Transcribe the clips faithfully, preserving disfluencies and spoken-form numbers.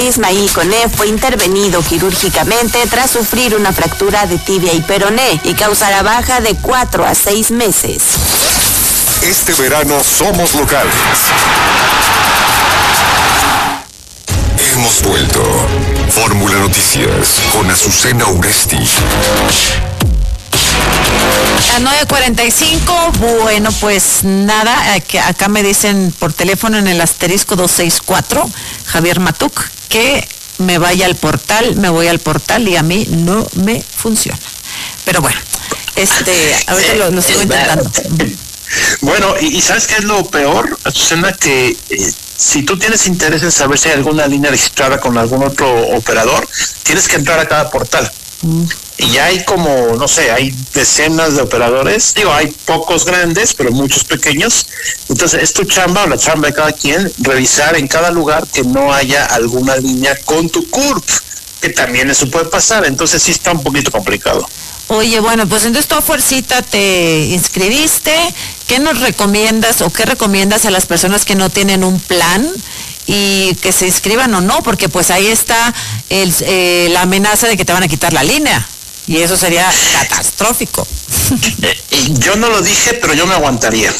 Ismail Coné fue intervenido quirúrgicamente tras sufrir una fractura de tibia y peroné y causará baja de cuatro a seis meses. Este verano somos locales. Hemos vuelto. Fórmula Noticias con Azucena Uresti. A nueve cuarenta y cinco, bueno, pues nada, acá me dicen por teléfono en el asterisco doscientos sesenta y cuatro, Javier Matuk, que me vaya al portal, me voy al portal y a mí no me funciona. Pero bueno, este, ahorita lo, lo sigo intentando. Bueno, y, y ¿sabes qué es lo peor, Azucena? Que eh, si tú tienes interés en saber si hay alguna línea registrada con algún otro operador, tienes que entrar a cada portal. Mm. Y ya hay como, no sé, hay decenas de operadores, digo, hay pocos grandes, pero muchos pequeños. Entonces, es tu chamba o la chamba de cada quien revisar en cada lugar que no haya alguna línea con tu C U R P, que también eso puede pasar. Entonces, sí está un poquito complicado. Oye, bueno, pues entonces tú a fuercita te inscribiste. ¿Qué nos recomiendas o qué recomiendas a las personas que no tienen un plan y que se inscriban o no? Porque pues ahí está el, eh, la amenaza de que te van a quitar la línea. Y eso sería catastrófico. Yo no lo dije, pero yo me aguantaría.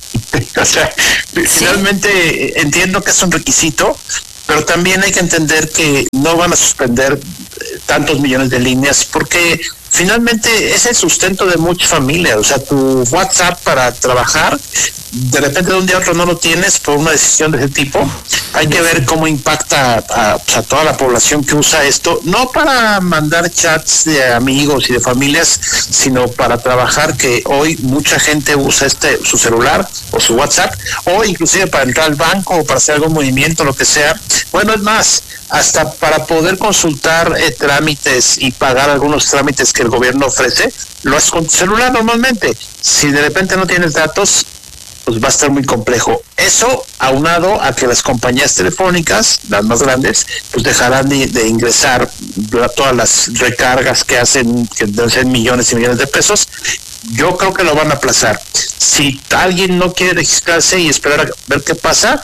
O sea, ¿sí? Finalmente entiendo que es un requisito, pero también hay que entender que no van a suspender tantos millones de líneas porque finalmente es el sustento de muchas familias. O sea, tu WhatsApp para trabajar, de repente de un día a otro no lo tienes por una decisión de ese tipo. Hay que ver cómo impacta a, a toda la población que usa esto, no para mandar chats de amigos y de familias, sino para trabajar, que hoy mucha gente usa este su celular o su WhatsApp, o inclusive para entrar al banco o para hacer algún movimiento, lo que sea. Bueno, es más, hasta para poder consultar eh, trámites y pagar algunos trámites que el gobierno ofrece, lo haces con tu celular normalmente. Si de repente no tienes datos, pues va a estar muy complejo. Eso aunado a que las compañías telefónicas, las más grandes, pues dejarán de, de ingresar todas las recargas que hacen, que deben ser millones y millones de pesos. Yo creo que lo van a aplazar. Si alguien no quiere registrarse y esperar a ver qué pasa,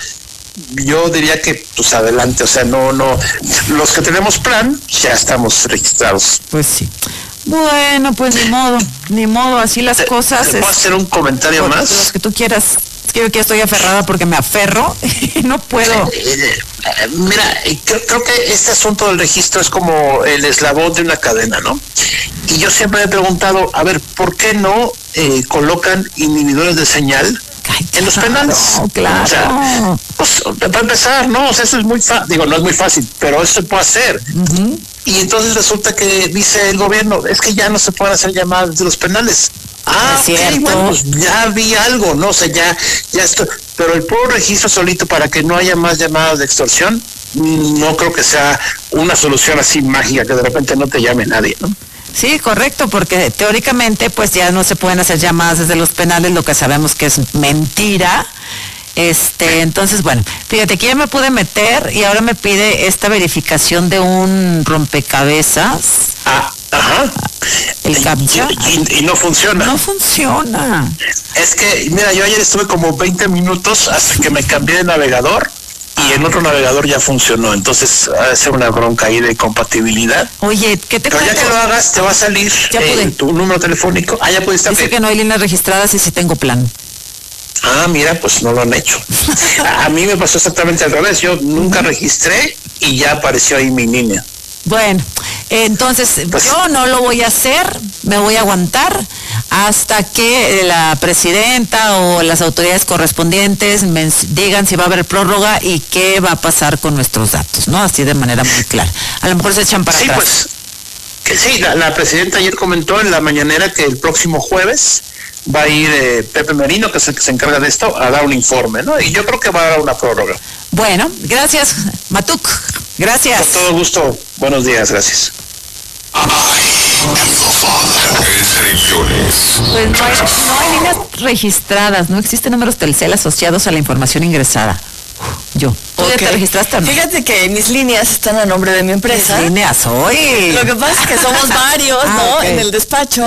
yo diría que pues adelante. O sea, no, no, los que tenemos plan ya estamos registrados. Pues sí. Bueno, pues ni modo, ni modo, así las ¿Te, cosas. ¿Te puedo es, hacer un comentario por, más? Los que tú quieras. Es que yo aquí estoy aferrada porque me aferro y no puedo. Eh, eh, mira, creo, creo que este asunto del registro es como el eslabón de una cadena, ¿no? Y yo siempre me he preguntado, a ver, ¿por qué no eh, colocan inhibidores de señal Ay, en los penales? No, claro. O sea, pues, para empezar, no, o sea, eso es muy fácil, digo, no es muy fácil, pero eso se puede hacer. Uh-huh. Y entonces resulta que dice el gobierno, es que ya no se pueden hacer llamadas de los penales. Ah, es okay, bueno, pues ya vi algo, ¿no? O sea, ya, ya esto, pero el puro registro solito para que no haya más llamadas de extorsión, no creo que sea una solución así mágica que de repente no te llame nadie, ¿no? Sí, correcto, porque teóricamente pues ya no se pueden hacer llamadas desde los penales, lo que sabemos que es mentira. Este, entonces, bueno, fíjate que ya me pude meter y ahora me pide esta verificación de un rompecabezas. Ah, ajá. El captcha. Y, y, y no funciona. No funciona. Es que, mira, yo ayer estuve como veinte minutos hasta que me cambié de navegador y en otro navegador ya funcionó. Entonces, ha de ser una bronca ahí de compatibilidad. Oye, ¿qué te Pero cuento? ya que lo hagas, te va a salir eh, tu número telefónico. Ah, ya pudiste Dice que no hay líneas registradas y sí tengo plan. Ah, mira, pues no lo han hecho. A mí me pasó exactamente al revés. Yo nunca registré y ya apareció ahí mi línea. Bueno, entonces pues, yo no lo voy a hacer, me voy a aguantar hasta que la presidenta o las autoridades correspondientes me digan si va a haber prórroga y qué va a pasar con nuestros datos, ¿no? Así de manera muy clara. A lo mejor se echan para sí, atrás. Pues, que sí, la, la presidenta ayer comentó en la mañanera que el próximo jueves va a ir eh, Pepe Merino, que es el que se encarga de esto, a dar un informe, ¿no? Y yo creo que va a dar una prórroga. Bueno, gracias, Matuk. Gracias. Con todo gusto. Buenos días, gracias. Pues no hay, no hay líneas registradas, no existen números Telcel asociados a la información ingresada. Yo. ¿Tú okay. ya te registraste o no? Fíjate que mis líneas están a nombre de mi empresa. ¿Qué líneas hoy? Lo que pasa es que somos varios, ah, ¿no? Okay. En el despacho.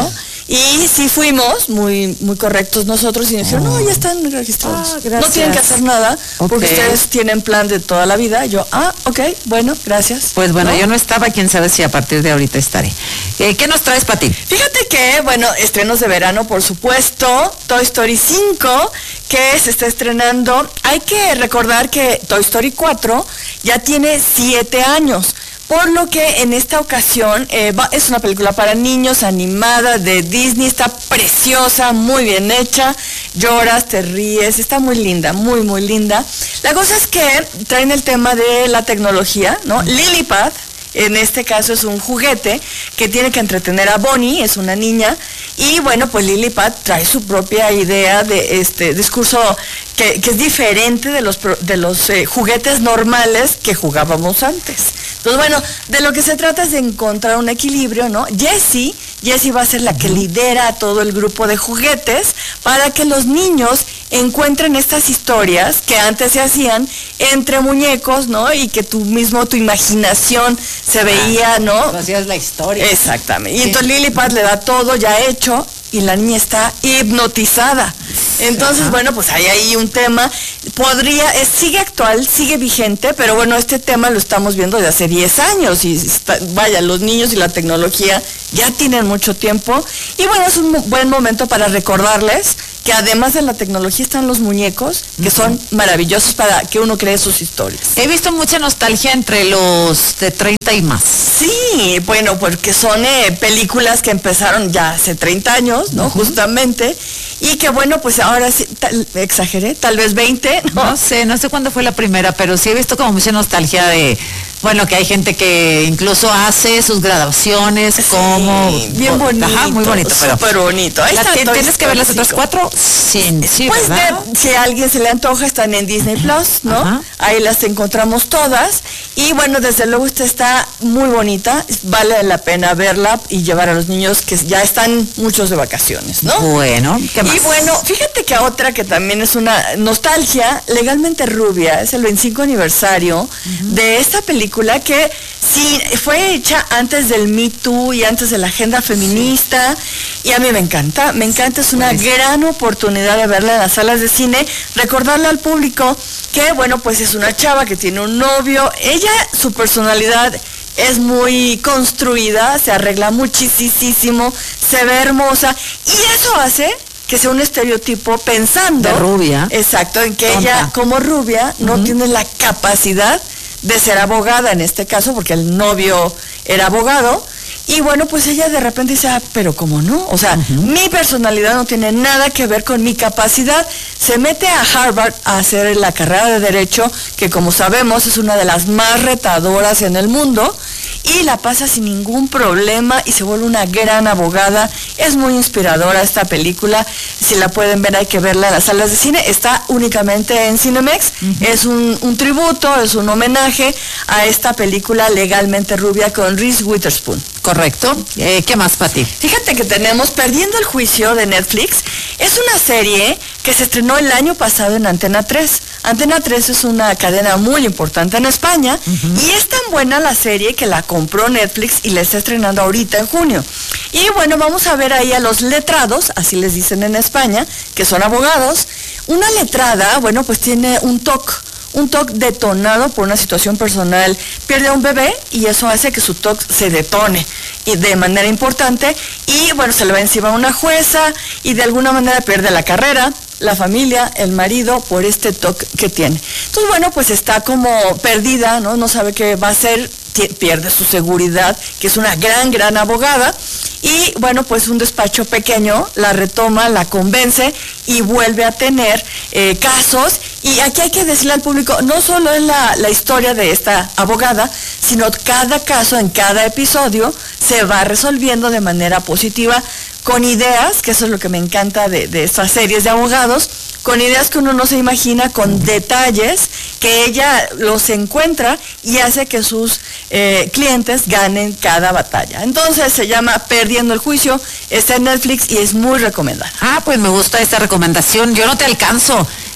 Y sí fuimos muy muy correctos nosotros y nos dijeron, no, ya están registrados. Ah, gracias. No tienen que hacer nada porque Ok. ustedes tienen plan de toda la vida. Yo, ah, ok, bueno, gracias. Pues bueno, ¿No? yo no estaba, quién sabe si a partir de ahorita estaré. Eh, ¿Qué nos traes, Pati? Fíjate que, bueno, estrenos de verano, por supuesto, Toy Story cinco, que se está estrenando. Hay que recordar que Toy Story cuatro ya tiene siete años. Por lo que en esta ocasión eh, va, es una película para niños, animada, de Disney, está preciosa, muy bien hecha, lloras, te ríes, está muy linda, muy, muy linda. La cosa es que traen el tema de la tecnología, ¿no? Lilliput, en este caso es un juguete que tiene que entretener a Bonnie, es una niña, y bueno, pues Lilliput trae su propia idea de este discurso que, que es diferente de los, pro- de los eh, juguetes normales que jugábamos antes. Entonces, bueno, de lo que se trata es de encontrar un equilibrio, ¿no? Jessie, Jessie va a ser la que lidera a todo el grupo de juguetes para que los niños encuentren estas historias que antes se hacían entre muñecos, ¿no? Y que tú mismo, tu imaginación se veía, ¿no? Hacías la historia. Exactamente. Y Sí. entonces Lilliput le da todo ya hecho y la niña está hipnotizada. Entonces, Ajá. bueno, pues hay ahí un tema. Podría, es, sigue actual, sigue vigente, pero bueno, este tema lo estamos viendo desde hace diez años. Y está- vaya, los niños y la tecnología ya tienen mucho tiempo. Y bueno, es un mo- buen momento para recordarles que además de la tecnología están los muñecos, que son maravillosos para que uno cree sus historias. He visto mucha nostalgia entre los de treinta y más. Sí, bueno, porque son eh, películas que empezaron ya hace treinta años, ¿no? Justamente. Y que bueno, pues ahora sí, tal- exageré, tal vez veinte, ¿no? No sé, no sé cuándo fue la primera, pero sí he visto como mucha nostalgia de, bueno, que hay gente que incluso hace sus graduaciones como... Sí, bien bonito. Ajá, muy bonito. Pero súper bonito. Ahí La- está ti- Toy ¿Tienes que ver las Story otras cinco. cuatro? Sí, sí, Pues ¿verdad? de- si a alguien se le antoja, están en Disney Plus, ¿no? Ajá. Ahí las encontramos todas. Y bueno, desde luego esta está muy bonita. Vale la pena verla y llevar a los niños que ya están muchos de vacaciones, ¿no? Bueno, ¿qué más? Y bueno, fíjate que otra que también es una nostalgia, Legalmente Rubia, es el veinticinco aniversario de esta película que sí fue hecha antes del Me Too y antes de la agenda feminista, y a mí me encanta, me encanta, es una Pues. gran oportunidad de verla en las salas de cine, recordarle al público que bueno, pues es una chava que tiene un novio, ella, su personalidad es muy construida, se arregla muchísimo, se ve hermosa, y eso hace que sea un estereotipo pensando... De rubia. Exacto, en que Tonta. ella, como rubia, no tiene la capacidad de ser abogada en este caso, porque el novio era abogado. Y bueno, pues ella de repente dice, ah, pero ¿cómo no? O sea, mi personalidad no tiene nada que ver con mi capacidad. Se mete a Harvard a hacer la carrera de Derecho, que como sabemos es una de las más retadoras en el mundo, y la pasa sin ningún problema y se vuelve una gran abogada. Es muy inspiradora esta película. Si la pueden ver, hay que verla en las salas de cine. Está únicamente en Cinemex. Es un, un tributo, es un homenaje a esta película Legalmente Rubia con Reese Witherspoon. Correcto. Eh, ¿Qué más, Pati? Fíjate que tenemos Perdiendo el Juicio de Netflix. Es una serie que se estrenó el año pasado en Antena tres. Antena tres es una cadena muy importante en España, y es tan buena la serie que la compró Netflix y la está estrenando ahorita en junio. Y bueno, vamos a ver ahí a los letrados, así les dicen en España, que son abogados. Una letrada, bueno, pues tiene un T O C. Un T O C detonado por una situación personal, pierde a un bebé y eso hace que su T O C se detone y de manera importante, y bueno, se le va encima a una jueza y de alguna manera pierde la carrera, la familia, el marido, por este T O C que tiene. Entonces bueno, pues está como perdida, ¿no? No sabe qué va a hacer, ti- pierde su seguridad, que es una gran, gran abogada. Y bueno, pues un despacho pequeño la retoma, la convence y vuelve a tener eh, casos. Y aquí hay que decirle al público, no solo es la, la historia de esta abogada, sino cada caso en cada episodio se va resolviendo de manera positiva, con ideas, que eso es lo que me encanta de, de estas series de abogados, con ideas que uno no se imagina, con detalles que ella los encuentra y hace que sus eh, clientes ganen cada batalla. Entonces se llama Perdiendo el Juicio, está en Netflix y es muy recomendada. Ah, pues me gusta esta recomendación. Yo no te alcanzo.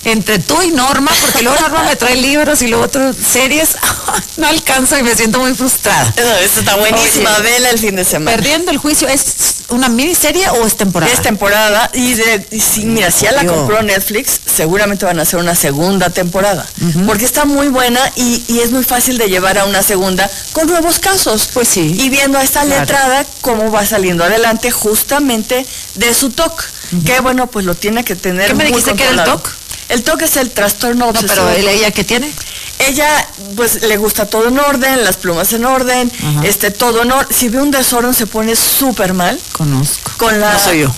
entre tú y Norma, porque luego Norma me trae libros y luego otras series, no alcanzo y me siento muy frustrada. No, esta está buenísima, Oye, vela el fin de semana. Perdiendo el juicio, ¿es una miniserie o es temporada? Es temporada y, de, y si, mira, si ya la Dios. compró Netflix, seguramente van a hacer una segunda temporada, uh-huh. porque está muy buena y, y es muy fácil de llevar a una segunda con nuevos casos. Pues sí. Y viendo a esta Claro. letrada cómo va saliendo adelante justamente de su T O C, uh-huh. que bueno, pues lo tiene que tener ¿Qué me muy dijiste que era el controlado. T O C? El T O C es el trastorno No, obsesivo. pero ¿ella qué tiene? Ella, pues, le gusta todo en orden, las plumas en orden, Ajá. este, todo en orden. Si ve un desorden se pone súper mal. Conozco. Con la... No soy yo.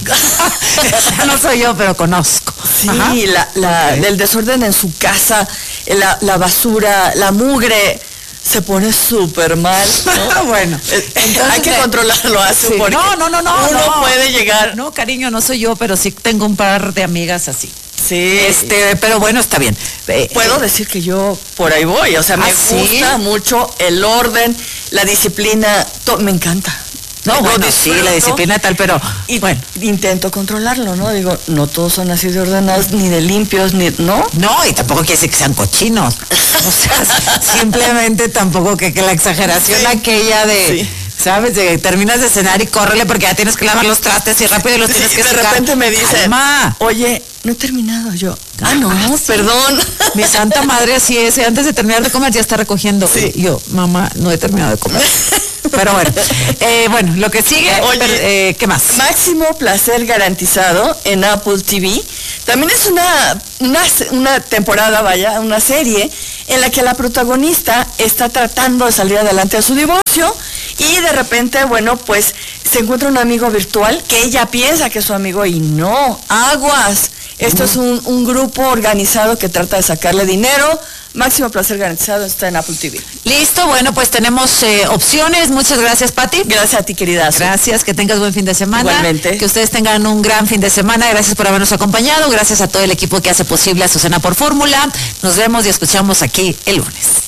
No soy yo, pero conozco. Sí, Ajá. la, la, Okay. el desorden en su casa, la, la basura, la mugre, se pone súper mal, ¿no? Bueno, entonces hay que controlarlo así, sí. porque no, no, no, no, uno no. puede llegar. No, cariño, no soy yo, pero sí tengo un par de amigas así. Sí. Este, pero bueno, está bien. Eh, Puedo eh, decir que yo por ahí voy, o sea, me ¿Ah, sí? gusta mucho el orden, la disciplina, to- me encanta. No, Lo bueno, sí, disfruto la disciplina tal, pero y bueno. intento controlarlo, ¿no? Digo, no todos son así de ordenados, ni de limpios, ni, ¿no? No, y tampoco quiere decir que sean cochinos. O sea, simplemente tampoco que, que la exageración Sí. aquella de, Sí. ¿sabes? De terminas de cenar y córrele porque ya tienes que lavar los trastes y rápido los tienes Sí, que de sacar. repente me dice, Calma. oye, no he terminado yo. Ah, no, perdón. Mi santa madre así es, y antes de terminar de comer ya está recogiendo. Sí. Y yo, mamá, no he terminado de comer. Pero bueno, eh, bueno, lo que sigue, Oye, pero, eh, ¿qué más? Máximo placer garantizado en Apple T V. También es una, una, una temporada, vaya, una serie en la que la protagonista está tratando de salir adelante de su divorcio y de repente, bueno, pues se encuentra un amigo virtual que ella piensa que es su amigo y no, aguas. Esto es un, un grupo organizado que trata de sacarle dinero. Máximo placer garantizado está en Apple T V. Listo, bueno, pues tenemos eh, opciones. Muchas gracias, Pati. Gracias a ti, querida. Gracias, que tengas buen fin de semana. Igualmente. Que ustedes tengan un gran fin de semana. Gracias por habernos acompañado. Gracias a todo el equipo que hace posible Azucena por Fórmula. Nos vemos y escuchamos aquí el lunes.